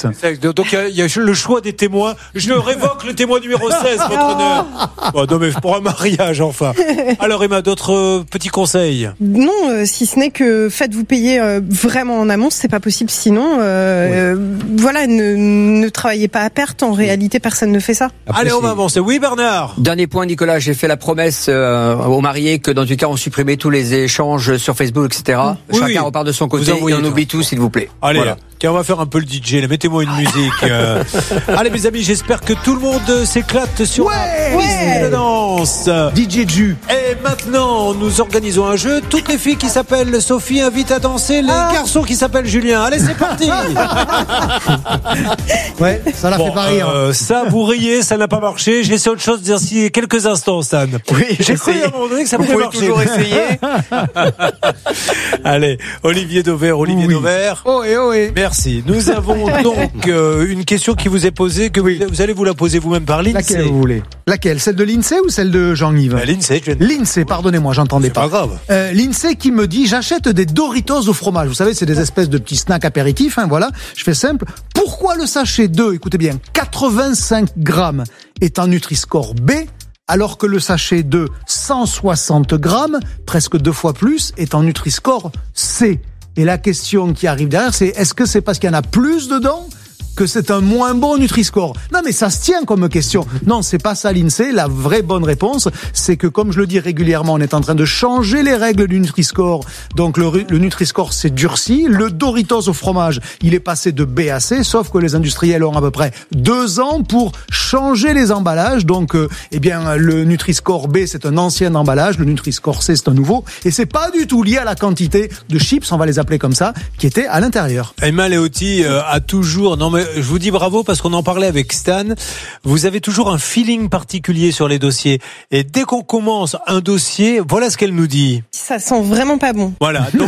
justice. Donc il y a le choix des témoins. Je révoque le témoin numéro 16, votre honneur. Bon, non, mais pour un mariage, enfin. Alors Emma, d'autres petits conseils? Non, si ce n'est que faites-vous payer vraiment en amont, c'est pas possible sinon. Voilà, ne travaillez pas à perte. En réalité, personne ne fait ça. Après, allez, on va avancer. Oui, Bernard. Dernier point, Nicolas. J'ai fait la promesse aux mariés que dans tout cas, on supprimait tous les échanges sur Facebook, etc. Chacun repart de son côté et on oublie tout, s'il vous plaît. Allez, voilà. Tiens, on va faire un peu le DJ. Là. Mettez-moi une musique. Allez, mes amis, j'espère que tout le monde s'éclate sur la piste de danse. DJ Ju. Et maintenant, nous organisons un jeu. Toutes les filles qui s'appellent Sophie invitent à danser les garçons qui s'appellent Julien. Allez, c'est parti. Ouais, ça la fait pas rire. Ça, vous riez, ça n'a pas marché. J'ai essayé autre chose d'ici quelques instants, Stan. Oui, j'ai cru à un moment donné que ça pouvait marcher. Vous pouvez toujours essayer. Allez, Olivier Dauvert. Ohé. Merci. Nous avons donc une question qui vous est posée, que vous allez vous la poser vous-même par l'INSEE. Laquelle vous voulez? Laquelle? Celle de l'INSEE ou celle de Jean-Yves? L'INSEE, pardonnez-moi, j'entendais pas. C'est pas grave. L'INSEE qui me dit, j'achète des Doritos au fromage. Vous savez, c'est des espèces de petits snacks apéritifs, voilà. Je fais simple. Pourquoi le sachet de, écoutez bien, 85 grammes est en Nutri-Score B, alors que le sachet de 160 grammes, presque 2 fois plus, est en Nutri-Score C? Et la question qui arrive derrière, c'est est-ce que c'est parce qu'il y en a plus dedans que c'est un moins bon Nutri-Score? Non, mais ça se tient comme question. Non, c'est pas ça l'INSEE. La vraie bonne réponse, c'est que, comme je le dis régulièrement, on est en train de changer les règles du Nutri-Score. Donc, le Nutri-Score s'est durci. Le Doritos au fromage, il est passé de B à C, sauf que les industriels ont à peu près 2 ans pour changer les emballages. Donc, le Nutri-Score B, c'est un ancien emballage. Le Nutri-Score C, c'est un nouveau. Et c'est pas du tout lié à la quantité de chips, on va les appeler comme ça, qui était à l'intérieur. Emma Leotti a toujours... Non, mais je vous dis bravo parce qu'on en parlait avec Stan. Vous avez toujours un feeling particulier sur les dossiers. Et dès qu'on commence un dossier, voilà ce qu'elle nous dit. Ça sent vraiment pas bon. Voilà. Donc,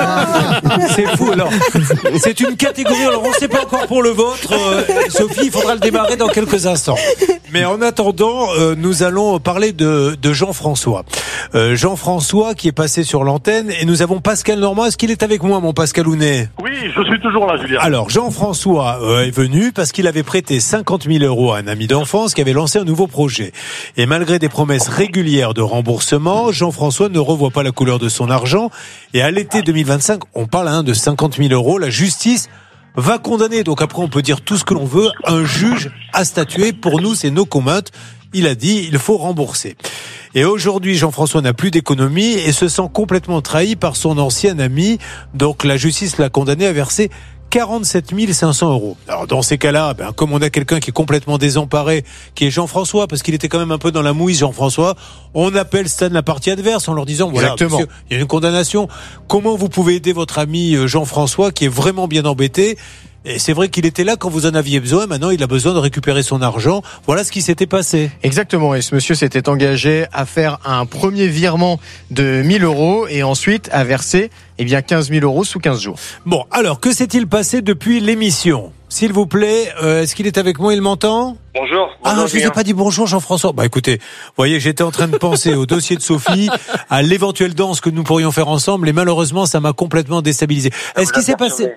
c'est fou. Alors, c'est une catégorie. Alors, on ne sait pas encore pour le vôtre. Sophie, il faudra le démarrer dans quelques instants. Mais en attendant, nous allons parler de Jean-François. Jean-François qui est passé sur l'antenne. Et nous avons Pascal Normand. Est-ce qu'il est avec moi, mon Pascal Hounet? Oui, je suis toujours là, Julien. Alors, Jean-François est venu parce qu'il avait prêté 50 000 € à un ami d'enfance qui avait lancé un nouveau projet. Et malgré des promesses régulières de remboursement, Jean-François ne revoit pas la couleur de son argent. Et à l'été 2025, on parle de 50 000 €. La justice va condamner. Donc après, on peut dire tout ce que l'on veut. Un juge a statué. Pour nous, c'est no comment. Il a dit, il faut rembourser. Et aujourd'hui, Jean-François n'a plus d'économie et se sent complètement trahi par son ancien ami. Donc la justice l'a condamné à verser 47 500 €. Alors dans ces cas-là, comme on a quelqu'un qui est complètement désemparé, qui est Jean-François, parce qu'il était quand même un peu dans la mouise, Jean-François, on appelle Stan la partie adverse en leur disant, voilà, monsieur, il y a une condamnation. Comment vous pouvez aider votre ami Jean-François qui est vraiment bien embêté? Et c'est vrai qu'il était là quand vous en aviez besoin. Maintenant, il a besoin de récupérer son argent. Voilà ce qui s'était passé. Exactement. Et ce monsieur s'était engagé à faire un premier virement de 1 000 € et ensuite à verser 15 000 € sous 15 jours. Bon, alors, que s'est-il passé depuis l'émission? S'il vous plaît, est-ce qu'il est avec moi? Il m'entend? Bonjour. Je vous ai pas dit bonjour, Jean-François. Écoutez, vous voyez, j'étais en train de penser au dossier de Sophie, à l'éventuelle danse que nous pourrions faire ensemble, et malheureusement, ça m'a complètement déstabilisé. Est-ce qu'il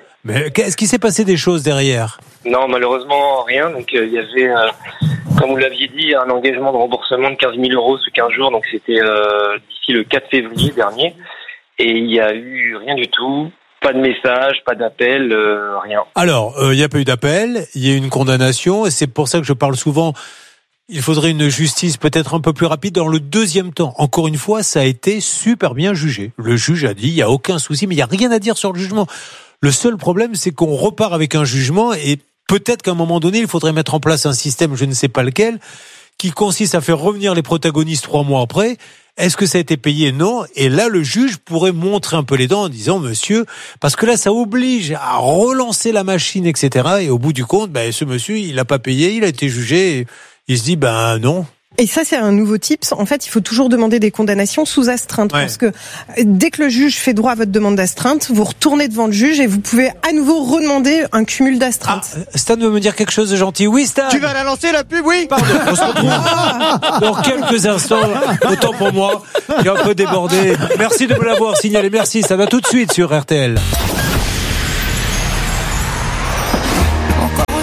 s'est passé des choses derrière? Non, malheureusement, rien. Donc, il y avait, comme vous l'aviez dit, un engagement de remboursement de 15 000 € sous 15 jours. Donc, c'était d'ici le 4 février dernier. Et il y a eu rien du tout. Pas de message, pas d'appel, rien. Alors, il n'y a pas eu d'appel, il y a eu une condamnation, et c'est pour ça que je parle souvent, il faudrait une justice peut-être un peu plus rapide dans le deuxième temps. Encore une fois, ça a été super bien jugé. Le juge a dit, il n'y a aucun souci, mais il n'y a rien à dire sur le jugement. Le seul problème, c'est qu'on repart avec un jugement, et peut-être qu'à un moment donné, il faudrait mettre en place un système, je ne sais pas lequel, qui consiste à faire revenir les protagonistes 3 mois après. Est-ce que ça a été payé? Non. Et là, le juge pourrait montrer un peu les dents en disant, monsieur, parce que là, ça oblige à relancer la machine, etc. Et au bout du compte, ce monsieur, il n'a pas payé, il a été jugé. Et il se dit, non. Et ça, c'est un nouveau tips. En fait, il faut toujours demander des condamnations sous astreinte. Ouais. Parce que dès que le juge fait droit à votre demande d'astreinte, vous retournez devant le juge et vous pouvez à nouveau redemander un cumul d'astreinte. Stan veut me dire quelque chose de gentil. Oui, Stan. Tu vas la lancer, la pub, oui? Pardon, on se retrouve dans quelques instants. Autant pour moi. J'ai un peu débordé. Merci de me l'avoir signalé. Merci. Ça va tout de suite sur RTL.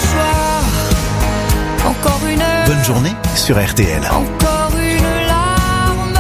journée sur RTL. Encore une larme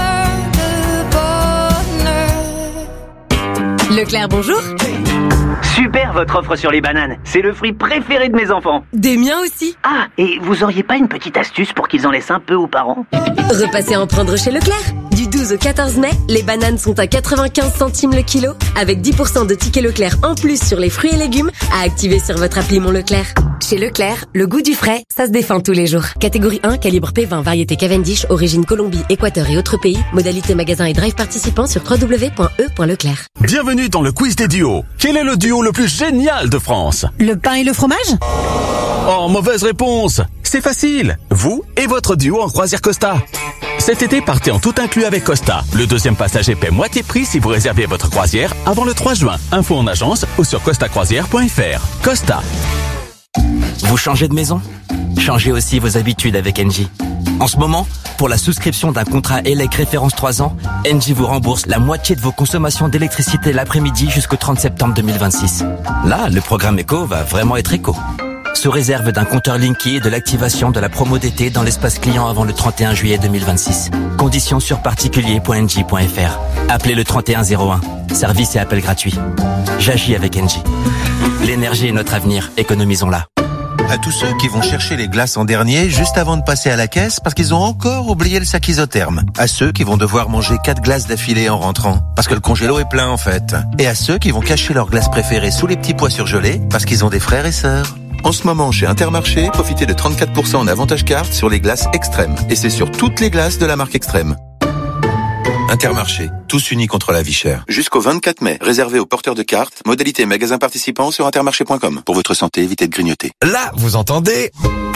de bonheur. Leclerc, bonjour. Super votre offre sur les bananes. C'est le fruit préféré de mes enfants. Des miens aussi. Ah, et vous auriez pas une petite astuce pour qu'ils en laissent un peu aux parents ? Repassez en prendre chez Leclerc. Du 12 au 14 mai, les bananes sont à 95 centimes le kilo, avec 10% de tickets Leclerc en plus sur les fruits et légumes à activer sur votre appli Mon Leclerc. Chez Leclerc, le goût du frais, ça se défend tous les jours. Catégorie 1, calibre P20, variété Cavendish, origine Colombie, Équateur et autres pays. Modalité magasin et drive participant sur www.e.leclerc. Bienvenue dans le quiz des duos. Quel est le duo le plus génial de France ? Le pain et le fromage ? Oh, mauvaise réponse. C'est facile. Vous et votre duo en croisière Costa. Cet été, partez en tout inclus avec Costa. Le deuxième passager paie moitié prix si vous réservez votre croisière avant le 3 juin. Info en agence ou sur costacroisière.fr. Costa. Vous changez de maison ? Changez aussi vos habitudes avec Engie. En ce moment, pour la souscription d'un contrat ELEC référence 3 ans, Engie vous rembourse la moitié de vos consommations d'électricité l'après-midi jusqu'au 30 septembre 2026. Là, le programme éco va vraiment être éco. Sous réserve d'un compteur Linky et de l'activation de la promo d'été dans l'espace client avant le 31 juillet 2026. Conditions sur particulier.engie.fr. Appelez le 3101. Service et appel gratuit. J'agis avec Engie. L'énergie est notre avenir, économisons-la. À tous ceux qui vont chercher les glaces en dernier juste avant de passer à la caisse parce qu'ils ont encore oublié le sac isotherme. À ceux qui vont devoir manger 4 glaces d'affilée en rentrant parce que le congélo est plein en fait. Et à ceux qui vont cacher leurs glaces préférées sous les petits pois surgelés parce qu'ils ont des frères et sœurs. En ce moment, chez Intermarché, profitez de 34% en avantage carte sur les glaces Extrême. Et c'est sur toutes les glaces de la marque Extrême. Intermarché, tous unis contre la vie chère. Jusqu'au 24 mai, réservé aux porteurs de cartes, modalité magasin participant sur intermarché.com. Pour votre santé, évitez de grignoter. Là, vous entendez ?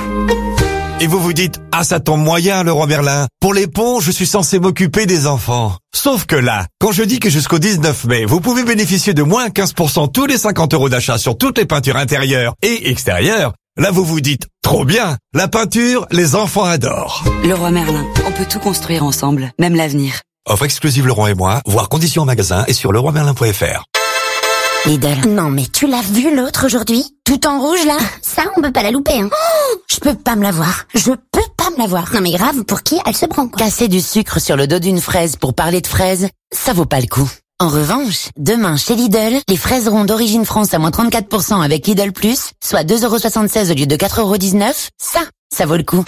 Et vous vous dites, ah ça tombe moyen Leroy Merlin. Pour les ponts, je suis censé m'occuper des enfants. Sauf que là, quand je dis que jusqu'au 19 mai, vous pouvez bénéficier de moins 15% tous les 50 € d'achat sur toutes les peintures intérieures et extérieures, là vous vous dites, trop bien, la peinture, les enfants adorent. Leroy Merlin, on peut tout construire ensemble, même l'avenir. Offre exclusive Leroy et moi, voir conditions en magasin et sur leroymerlin.fr. Lidl. Non mais tu l'as vu l'autre aujourd'hui ? Tout en rouge là ? Ça on peut pas la louper hein. Oh, je peux pas me la voir. Non mais grave, pour qui elle se prend quoi ? Casser du sucre sur le dos d'une fraise pour parler de fraises, ça vaut pas le coup. En revanche, demain chez Lidl, les fraises rondes d'origine France à moins 34% avec Lidl Plus, soit 2,76 € au lieu de 4,19 €, ça vaut le coup.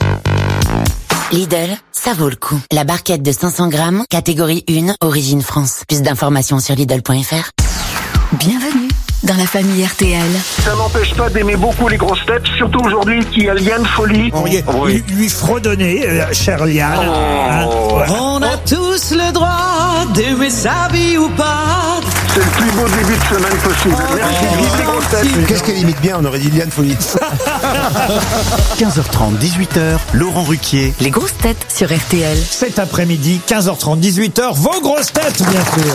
Lidl, ça vaut le coup. La barquette de 500 grammes, catégorie 1, origine France. Plus d'informations sur Lidl.fr. Bienvenue dans la famille RTL. Ça n'empêche pas d'aimer beaucoup les grosses têtes, surtout aujourd'hui qu'il y a Liane Folie. Lui fredonner, chère Liane. On a tous le droit d'aimer sa vie ou pas. C'est le plus beau début de semaine possible. Merci, vive les grosses têtes. Qu'est-ce qu'elle imite bien, on aurait dit Liane Folie. 15h30, 18h, Laurent Ruquier. Les grosses têtes sur RTL. Cet après-midi, 15h30, 18h, vos grosses têtes, bien sûr.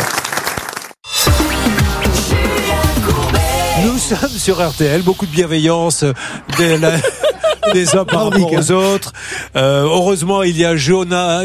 Nous sommes sur RTL, beaucoup de bienveillance des uns par rapport aux autres. Heureusement, il y a Johanna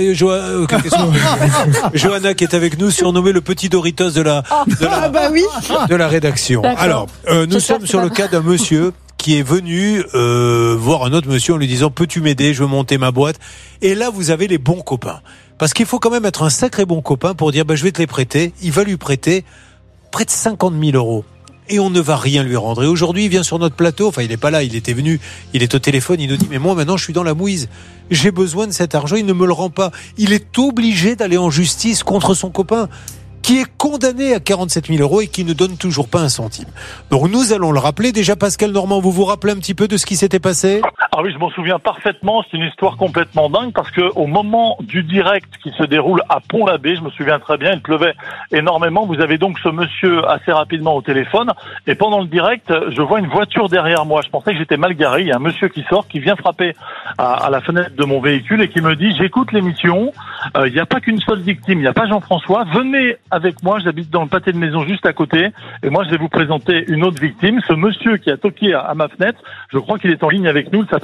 qui est avec nous, surnommée le petit Doritos de la rédaction. D'accord. Alors, nous sommes sur le cas d'un monsieur qui est venu voir un autre monsieur en lui disant « Peux-tu m'aider ? Je veux monter ma boîte. » Et là, vous avez les bons copains. Parce qu'il faut quand même être un sacré bon copain pour dire « Je vais te les prêter. » Il va lui prêter près de 50 000 €. Et on ne va rien lui rendre. Et aujourd'hui, il vient sur notre plateau. Enfin, il n'est pas là, il était venu, il est au téléphone, il nous dit, mais moi, maintenant, je suis dans la mouise. J'ai besoin de cet argent, il ne me le rend pas. Il est obligé d'aller en justice contre son copain, qui est condamné à 47 000 € et qui ne donne toujours pas un centime. Donc, nous allons le rappeler. Déjà, Pascal Normand, vous vous rappelez un petit peu de ce qui s'était passé ? Ah oui, je m'en souviens parfaitement. C'est une histoire complètement dingue parce que au moment du direct qui se déroule à Pont-l'Abbé, je me souviens très bien, il pleuvait énormément. Vous avez donc ce monsieur assez rapidement au téléphone et pendant le direct, je vois une voiture derrière moi. Je pensais que j'étais mal garé. Il y a un monsieur qui sort, qui vient frapper à la fenêtre de mon véhicule et qui me dit « J'écoute l'émission. Il n'y a pas qu'une seule victime. Il n'y a pas Jean-François. Venez avec moi. J'habite dans le pâté de maison juste à côté et moi je vais vous présenter une autre victime. Ce monsieur qui a toqué à ma fenêtre, je crois qu'il est en ligne avec nous. Il s'appelle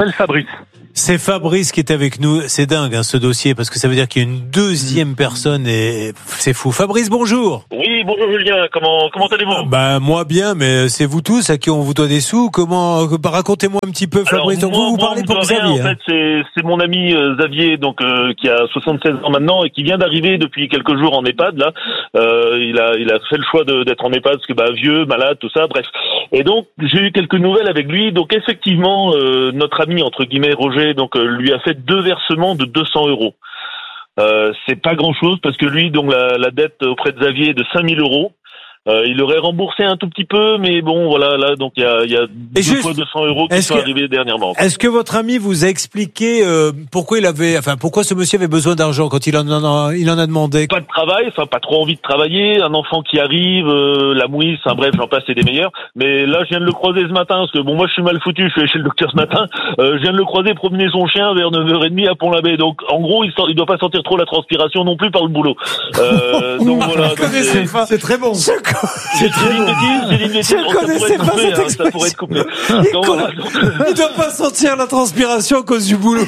s'appelle Fabrice. C'est Fabrice qui est avec nous. C'est dingue, ce dossier, parce que ça veut dire qu'il y a une deuxième personne et c'est fou. Fabrice, bonjour. Oui, bonjour Julien. Comment allez-vous? Moi bien, mais c'est vous tous à qui on vous doit des sous. Racontez-moi un petit peu, Fabrice. Donc vous parlez pour Xavier. En fait, c'est mon ami Xavier, donc qui a 76 ans maintenant et qui vient d'arriver depuis quelques jours en EHPAD. Là, il a fait le choix d'être en EHPAD parce que vieux, malade, tout ça. Bref. Et donc j'ai eu quelques nouvelles avec lui. Donc effectivement, notre ami entre guillemets Roger, donc lui a fait 2 versements de 200 euros. C'est pas grand chose parce que lui, donc la dette auprès de Xavier est de 5000 euros. Il aurait remboursé un tout petit peu, mais bon, voilà, là, donc il y a 2 fois 200 euros qui sont arrivés dernièrement. Est-ce que votre ami vous a expliqué pourquoi ce monsieur avait besoin d'argent quand il en a demandé? Pas de travail, pas trop envie de travailler, un enfant qui arrive, la mouise, bref, j'en passe, c'est des meilleurs. Mais là, je viens de le croiser ce matin, parce que moi je suis mal foutu, je suis allé chez le docteur ce matin. Je viens de le croiser promener son chien vers 9h30 à Pont-l'Abbé. Donc, en gros, il doit pas sentir trop la transpiration non plus par le boulot. Donc voilà. C'est très bon. C'est très bon. Je ne connaissais pas cette expression. Ça pourrait être coupé. Il doit pas sentir la transpiration à cause du boulot.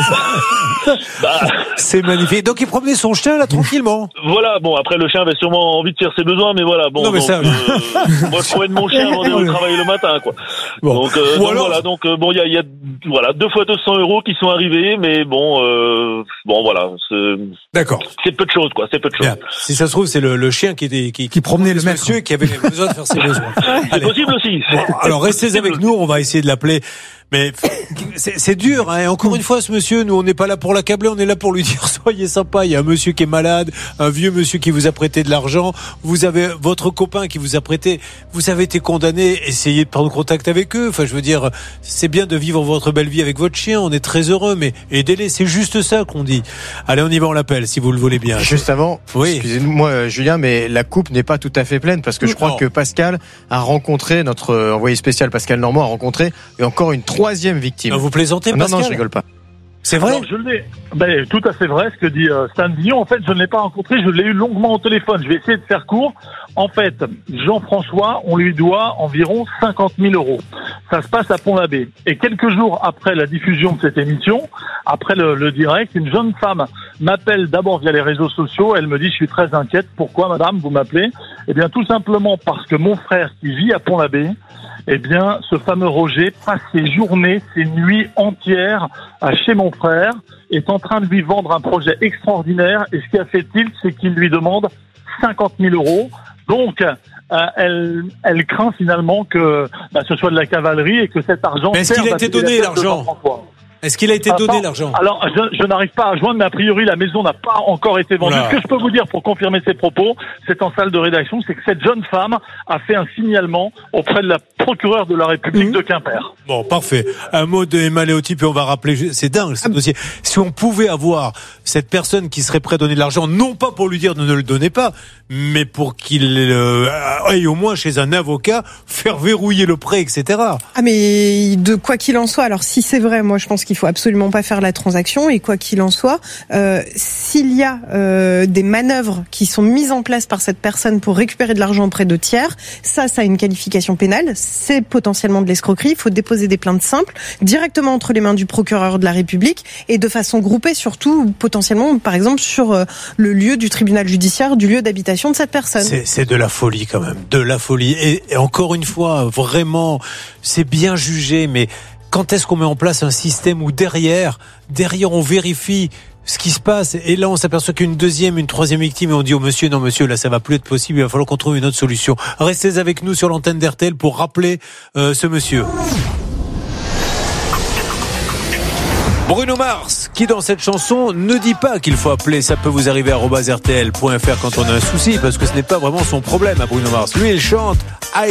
C'est magnifique. Donc il promenait son chien là tranquillement. Voilà, bon après le chien avait sûrement envie de faire ses besoins, mais voilà, bon. Non, mais donc, moi je promène mon chien avant d'aller au travail le matin, quoi. Bon. Donc voilà, donc bon il y a 2 fois 200 euros qui sont arrivés, mais bon voilà, d'accord. C'est peu de choses, quoi, c'est peu de choses. Bien. Si ça se trouve c'est le chien qui promenait le monsieur qui avait besoin de faire ses besoins. C'est possible aussi. Bon, alors restez avec nous, on va essayer de l'appeler. Mais c'est dur, hein. Encore une fois, ce monsieur, nous, on n'est pas là pour l'accabler, on est là pour lui dire soyez sympa. Il y a un monsieur qui est malade, un vieux monsieur qui vous a prêté de l'argent. Vous avez votre copain qui vous a prêté. Vous avez été condamné. Essayez de prendre contact avec eux. Enfin, je veux dire, c'est bien de vivre votre belle vie avec votre chien. On est très heureux, mais aidez-les. C'est juste ça qu'on dit. Allez, on y va, on l'appelle, si vous le voulez bien. Juste avant, oui. Excusez-moi, Julien, mais la coupe n'est pas tout à fait pleine parce que je crois que Pascal a rencontré, notre envoyé spécial Pascal Normand a rencontré encore une 3e victime. Vous plaisantez, Pascal? Non, je rigole pas. C'est vrai? Alors, je l'ai. Tout à fait vrai, ce que dit Stan Dion. En fait, je ne l'ai pas rencontré, je l'ai eu longuement au téléphone. Je vais essayer de faire court. En fait, Jean-François, on lui doit environ 50 000 euros. Ça se passe à Pont-l'Abbé. Et quelques jours après la diffusion de cette émission, après le direct, une jeune femme m'appelle d'abord via les réseaux sociaux. Elle me dit, je suis très inquiète. Pourquoi, madame, vous m'appelez? Eh bien, tout simplement parce que mon frère qui vit à Pont-l'Abbé, eh bien, ce fameux Roger passe ses journées, ses nuits entières chez mon frère, est en train de lui vendre un projet extraordinaire. Et ce qui a fait tilt, c'est qu'il lui demande 50 000 euros. Donc, elle craint finalement que ce soit de la cavalerie et que cet argent... Mais est-ce qu'il a été donné, l'argent? Est-ce qu'il a été donné, l'argent? Alors, je n'arrive pas à joindre, mais a priori, la maison n'a pas encore été vendue. Ce que je peux vous dire pour confirmer ses propos, c'est en salle de rédaction, c'est que cette jeune femme a fait un signalement auprès de la procureure de la République de Quimper. Bon, parfait. Un mot de Emma Léoty, puis on va rappeler, c'est dingue ce dossier. Si on pouvait avoir cette personne qui serait prête à donner de l'argent, non pas pour lui dire ne le donnez pas, mais pour qu'il aille au moins chez un avocat, faire verrouiller le prêt, etc. Ah mais de quoi qu'il en soit, alors si c'est vrai, moi je pense qu'il faut absolument pas faire la transaction, et quoi qu'il en soit, s'il y a des manœuvres qui sont mises en place par cette personne pour récupérer de l'argent auprès de tiers, ça a une qualification pénale, c'est potentiellement de l'escroquerie. Il faut déposer des plaintes simples directement entre les mains du procureur de la République et de façon groupée, surtout potentiellement par exemple sur le lieu du tribunal judiciaire, du lieu d'habitation de cette personne. C'est de la folie quand même, de la folie. Et encore une fois, vraiment, c'est bien jugé, mais quand est-ce qu'on met en place un système où derrière on vérifie ce qui se passe, et là on s'aperçoit qu'une deuxième, une troisième victime, et on dit au monsieur, non monsieur, là ça va plus être possible, il va falloir qu'on trouve une autre solution. Restez avec nous sur l'antenne d'RTL pour rappeler ce monsieur. Bruno Mars, qui dans cette chanson ne dit pas qu'il faut appeler, ça peut vous arriver à @rtl.fr quand on a un souci, parce que ce n'est pas vraiment son problème à Bruno Mars. Lui il chante